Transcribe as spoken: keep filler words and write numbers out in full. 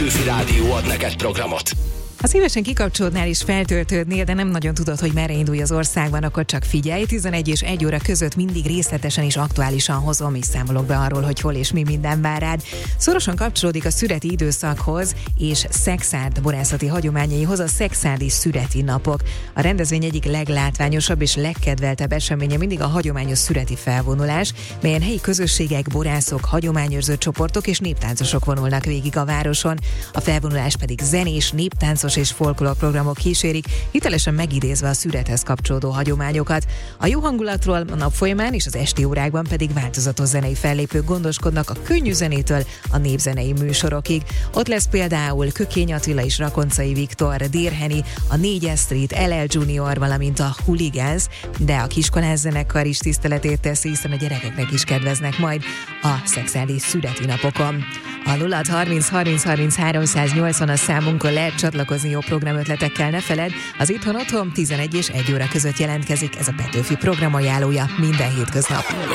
Petőfi Rádió ad neked programot. Ha szívesen kikapcsolódnál és feltöltődnél, de nem nagyon tudod, hogy merre indulj az országban, akkor csak figyelj, tizenegy és egy óra között mindig részletesen és aktuálisan hozom, és számolok be arról, hogy hol és mi minden vár rád. Szorosan kapcsolódik a szüreti időszakhoz és Szekszárd borászati hagyományaihoz a szekszárdi szüreti napok. A rendezvény egyik leglátványosabb és legkedveltebb eseménye mindig a hagyományos szüreti felvonulás, melyen helyi közösségek, borászok, hagyományőrző csoportok és néptáncosok vonulnak végig a városon. A felvonulás pedig zenés, néptáncos és folklór programok kísérik, hitelesen megidézve a szürethez kapcsolódó hagyományokat. A jó hangulatról a nap folyamán és az esti órákban pedig változatos zenei fellépők gondoskodnak a könnyű zenétől a népzenei műsorokig. Ott lesz például Kökény Attila és Rakoncai Viktor, Dérheni, a négyes Street, el el Junior, valamint a Hooligans, de a Kiskolás zenekar is tiszteletét teszi, hiszen a gyerekeknek is kedveznek majd a szekszárdi szüreti napokon. A nulla harminc harminc harminc háromszáznyolcvan a számunkon lehet csatlakozni jó programötletekkel, ne feledd, az Itthon Otthon tizenegy és egy óra között jelentkezik, ez a Petőfi programajánlója minden hétköznap.